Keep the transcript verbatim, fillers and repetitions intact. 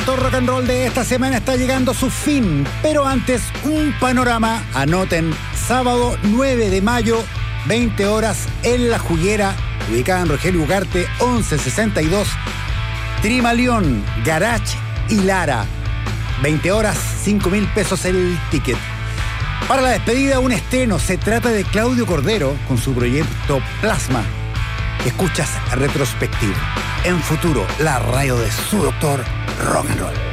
Doctor Rock and Roll de esta semana está llegando a su fin, pero antes un panorama. Anoten, sábado nueve de mayo, veinte horas, en La Juguera, ubicada en Rogelio Ugarte once sesenta y dos, Trimalión, Garage y Lara. veinte horas, cinco mil pesos el ticket. Para la despedida, un estreno. Se trata de Claudio Cordero con su proyecto Plasma. Escuchas Retrospectiva. En Futuro, la radio de su Doctor Rock and Roll.